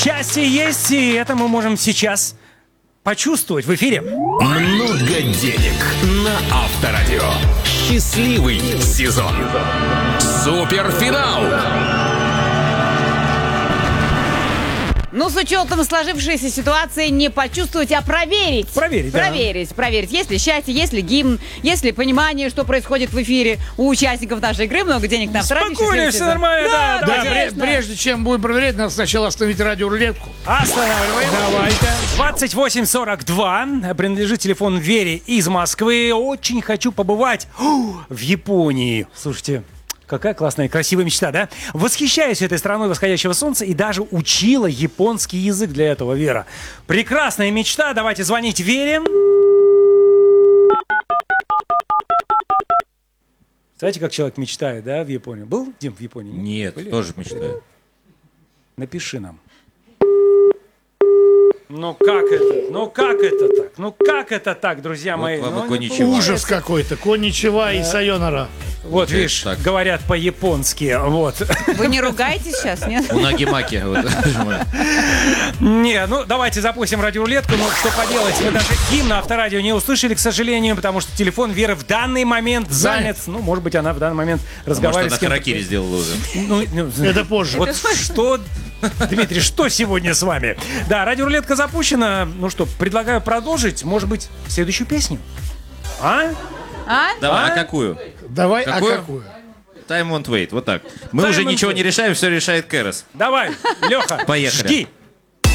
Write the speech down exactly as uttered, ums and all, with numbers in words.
Счастье есть, и это мы можем сейчас почувствовать в эфире. Много денег на Авторадио. Счастливый сезон. Суперфинал. Ну, с учетом сложившейся ситуации не почувствовать, а проверить. Проверить, да. Проверить, проверить. Есть ли счастье, есть ли гимн, есть ли понимание, что происходит в эфире. У участников нашей игры много денег на Авторадио. Спокойно, все нормально, да. Да, Да, Да, пре- прежде чем будем проверять, надо сначала остановить радиорулетку. Останавливаем. Давайте. двадцать восемь сорок два. Принадлежит телефон Вере из Москвы. Очень хочу побывать в Японии. Слушайте, какая классная и красивая мечта, да? Восхищаюсь этой страной восходящего солнца и даже учила японский язык для этого, Вера. Прекрасная мечта. Давайте звонить Вере. Знаете, как человек мечтает, да, в Японии? Был, Дим, в Японии? Нет, Были? тоже мечтаю. Напиши нам. Ну как это? Ну как это так? Ну как это так, друзья Вот мои? вам Ну, и не коничева. получается. Ужас какой-то. Конничева и сайонара. Вот, видишь, так. говорят по-японски, вот. Вы не ругаетесь сейчас, нет? У Наги-Маки. вот. Не, ну давайте запустим радиорулетку, но что поделать, мы даже гимн на Авторадио не услышали, к сожалению, потому что телефон Веры в данный момент занят. Ну, может быть, она в данный момент Может, разговаривает она с кем-то. харакири сделала уже. Ну, ну, Это позже. Вот что, Дмитрий, что сегодня с вами? Да, радиорулетка запущена. Ну что, предлагаю продолжить, может быть, следующую песню. А? А? Давай, А? а какую? Давай, Какую? а какую? Time won't wait. Вот так. Мы Time уже won't ничего wait. не решаем, все решает Кэрос. Давай, Леха, Поехали. жги.